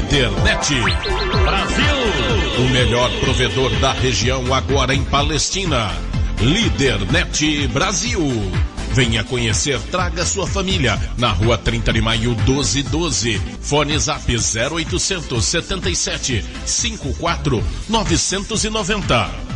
Lídernet Brasil, o melhor provedor da região agora em Palestina. Lídernet Brasil. Venha conhecer, traga sua família. Na rua 30 de maio 1212. Fone Zap 0800 77 54 990.